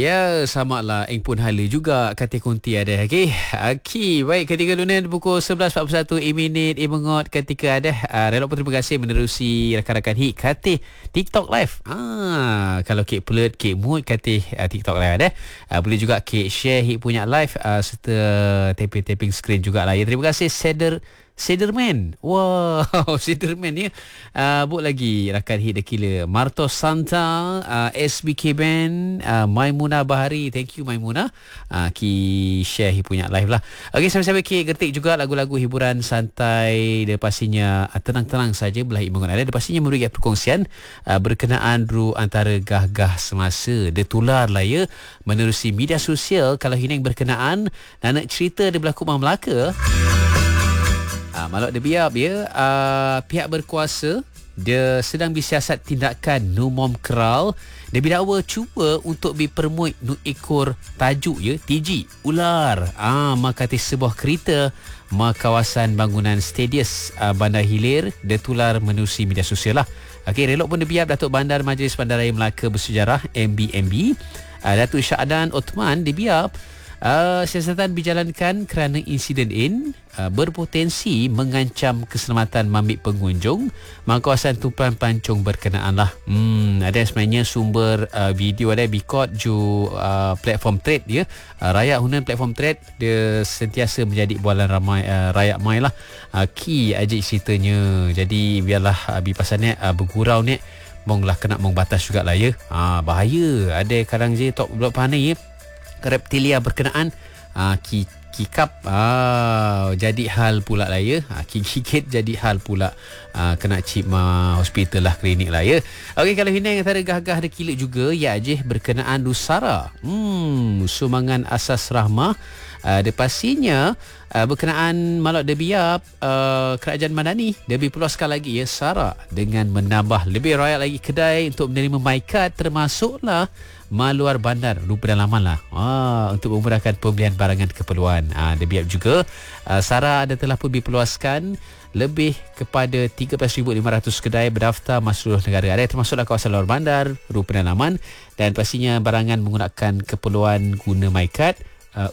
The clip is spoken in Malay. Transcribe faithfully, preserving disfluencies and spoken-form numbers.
Ya, sama lah Eng pun hala juga kata kunti ada. Okey. Okey, baik ketika lunen pukul sebelas empat puluh satu minit eh mengot ketika ada uh, relok pun terima kasih menerusi rakan-rakan hit kata TikTok live. Ah, kalau kek pelut kek mood kata uh, TikTok live ada. Uh, boleh juga kek share hit punya live uh, serta tapping-tapping screen jugalah ya. Terima kasih Cedar Cederman. Wow, Cederman ya. Uh, buat lagi rakan hit The Killer. Marto Santa, uh, S B K Band, uh, Maimuna Bahari. Thank you Maimuna. Uh, ki share hit punya live lah. Okey, sampai-sampai ki getik juga lagu-lagu hiburan santai. Dia pastinya uh, tenang-tenang saja belah imungan ada. Dia pastinya memberi perkongsian uh, berkenaan ru antara gah-gah semasa. Dia tular lah ya. Menerusi media sosial kalau hinang berkenaan nak cerita dia berlaku Mak Melaka. Uh, malak dia biar ya, uh, pihak berkuasa dia sedang bersiasat tindakan nu mom keral. Dia bidakwa cuba untuk dipermui nu ekor tajuk ya T G ular. Ah makati sebuah kereta ma kawasan bangunan Stadius uh, Bandar Hilir dia tular menerusi media sosial lah. Okey, relok pun dia biar Datuk Bandar Majlis Bandaraya Melaka Bersejarah M B M B uh, Datuk Syahadan Othman dia biar Uh, siasatan dijalankan kerana insiden ini uh, berpotensi mengancam keselamatan mamik pengunjung maka kawasan tumpuan pancung berkenaan lah. Hmm, ada sebenarnya sumber uh, video ada bikot ju uh, platform trade dia. Uh, rakyat hunan platform trade dia sentiasa menjadi bualan ramai uh, rakyat mai lah. Uh, ki ajik ceritanya. Jadi biarlah uh, bipasannya uh, bergurau ni mong lah kena mong batas jugalah ya. Uh, bahaya. Ada kadang je tok blok panai ya. Reptilia berkenaan uh, ki kikap ah jadi hal pula lah ya. Ha, kikit jadi hal pula uh, kena cima hospital lah klinik lah ya. Okey, kalau hinang antara gah-gah ada kilit juga ya je berkenaan Nusara. Hmm sumbangan asas rahmah uh, dia pastinya uh, berkenaan malak debiap uh, kerajaan Madani dia diperluaskan lagi ya Sara dengan menambah lebih rakyat lagi kedai untuk menerima maikat termasuklah maluar bandar rupa dalaman lah ah, untuk memudahkan pembelian barangan keperluan. Ah, dia biar juga ah, Sara ada telah pun diperluaskan lebih kepada tiga belas ribu lima ratus kedai berdaftar masuk seluruh negara ada termasuklah kawasan luar bandar rupa dalaman dan pastinya barangan menggunakan keperluan guna maikat